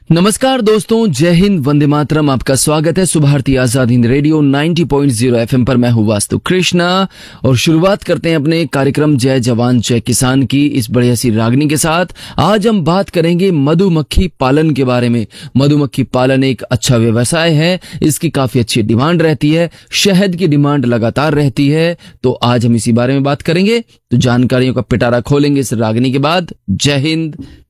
नमस्कार दोस्तों, जय हिंद, वंदे मातरम। आपका स्वागत है सुबह भारती आजाद हिंद रेडियो 90.0 एफएम पर। मैं हूँ वास्तु कृष्णा और शुरुआत करते हैं अपने कार्यक्रम जय जवान जय किसान की इस बढ़िया सी रागनी के साथ। आज हम बात करेंगे मधुमक्खी पालन के बारे में। मधुमक्खी पालन एक अच्छा व्यवसाय है, इसकी काफी अच्छी डिमांड रहती है, शहद की डिमांड लगातार रहती है। तो आज हम इसी बारे में बात करेंगे। तो जानकारियों का पिटारा खोलेंगे इस रागनी के बाद। जय हिंद,